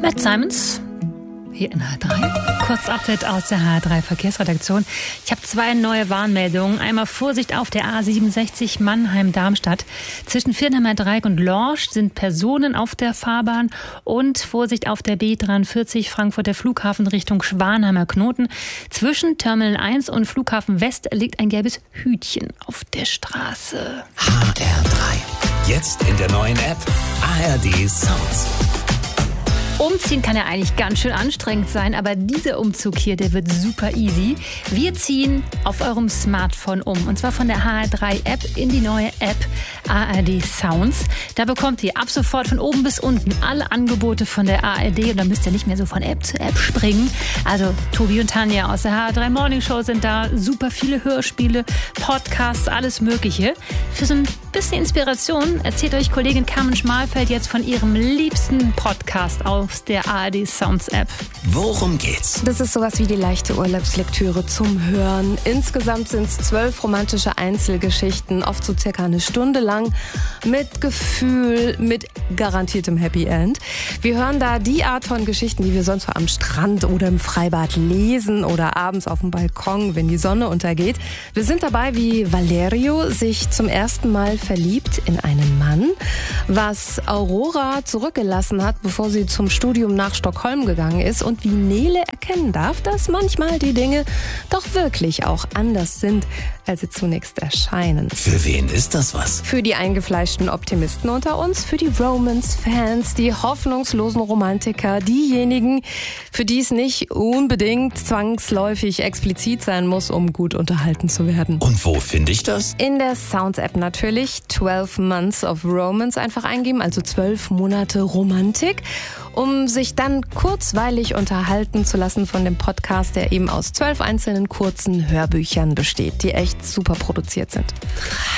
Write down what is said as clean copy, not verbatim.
Matt Simons, hier in H3. Kurz Update aus der H3 Verkehrsredaktion. Ich habe 2 neue Warnmeldungen. Einmal Vorsicht auf der A67 Mannheim-Darmstadt. Zwischen Viernheimer Dreieck und Lorsch sind Personen auf der Fahrbahn. Und Vorsicht auf der B43 Frankfurter Flughafen Richtung Schwanheimer Knoten. Zwischen Terminal 1 und Flughafen West liegt ein gelbes Hütchen auf der Straße. HR3. Jetzt in der neuen App ARD Sounds. Umziehen kann ja eigentlich ganz schön anstrengend sein, aber dieser Umzug hier, der wird super easy. Wir ziehen auf eurem Smartphone um, und zwar von der HR3-App in die neue App ARD Sounds. Da bekommt ihr ab sofort von oben bis unten alle Angebote von der ARD und dann müsst ihr nicht mehr so von App zu App springen. Also Tobi und Tanja aus der HR3 Morning Show sind da, super viele Hörspiele, Podcasts, alles Mögliche. Für so ein bisschen Inspiration erzählt euch Kollegin Carmen Schmalfeld jetzt von ihrem liebsten Podcast aus der ARD Sounds App. Worum geht's? Das ist sowas wie die leichte Urlaubslektüre zum Hören. Insgesamt sind es 12 romantische Einzelgeschichten, oft so circa eine Stunde lang, mit Gefühl, mit garantiertem Happy End. Wir hören da die Art von Geschichten, die wir sonst so am Strand oder im Freibad lesen oder abends auf dem Balkon, wenn die Sonne untergeht. Wir sind dabei, wie Valerio sich zum ersten Mal verliebt in einen Mann, was Aurora zurückgelassen hat, bevor sie zum Studium nach Stockholm gegangen ist, und wie Nele erkennen darf, dass manchmal die Dinge doch wirklich auch anders sind, als sie zunächst erscheinen. Für wen ist das was? Für die eingefleischten Optimisten unter uns, für die Romance-Fans, die hoffnungslosen Romantiker, diejenigen, für die es nicht unbedingt zwangsläufig explizit sein muss, um gut unterhalten zu werden. Und wo finde ich das? In der Sounds-App natürlich. 12 Months of Romance einfach eingeben, also 12 Monate Romantik, um sich dann kurzweilig unterhalten zu lassen von dem Podcast, der eben aus 12 einzelnen kurzen Hörbüchern besteht, die echt super produziert sind.